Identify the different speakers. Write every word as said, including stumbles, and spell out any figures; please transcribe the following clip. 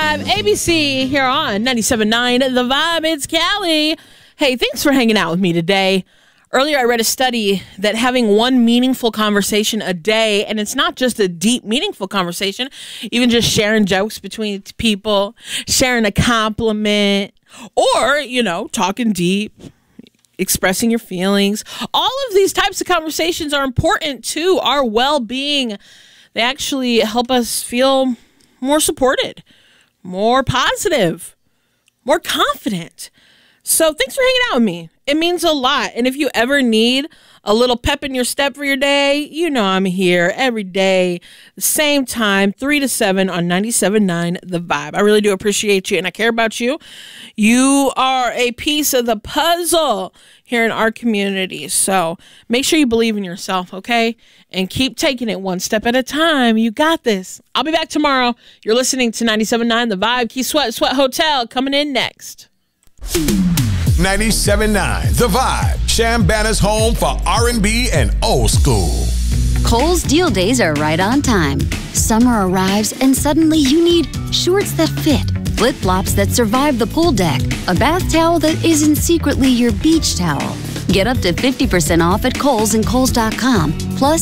Speaker 1: Vibe, A B C here on ninety-seven point nine The Vibe. It's Callie. Hey, thanks for hanging out with me today. Earlier, I read a study that having one meaningful conversation a day, and it's not just a deep, meaningful conversation, even just sharing jokes between people, sharing a compliment, or, you know, talking deep, expressing your feelings. All of these types of conversations are important to our well-being. They actually help us feel more supported, more positive, more confident. So thanks for hanging out with me. It means a lot. And if you ever need a little pep in your step for your day, you know I'm here every day, the same time, three to seven on ninety-seven point nine The Vibe. I really do appreciate you, and I care about you. You are a piece of the puzzle here in our community. So make sure you believe in yourself, okay? And keep taking it one step at a time. You got this. I'll be back tomorrow. You're listening to ninety-seven point nine The Vibe. Key Sweat Sweat Hotel coming in next.
Speaker 2: ninety-seven point nine The Vibe, Shambana's home for R and B and old school.
Speaker 3: Kohl's deal days are right on time. Summer arrives and suddenly you need shorts that fit, flip-flops that survive the pool deck, a bath towel that isn't secretly your beach towel. Get up to fifty percent off at Kohl's and Kohl's dot com. Plus,